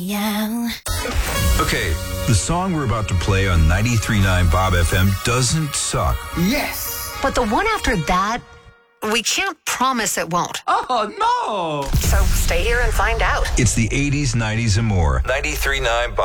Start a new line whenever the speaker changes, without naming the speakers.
Yeah.
Okay, the song we're about to play on 93.9 Bob FM doesn't suck.
Yes.
But the one after that, we can't promise it won't.
Oh, no.
So stay here and find out.
It's the 80s, 90s, and more. 93.9 Bob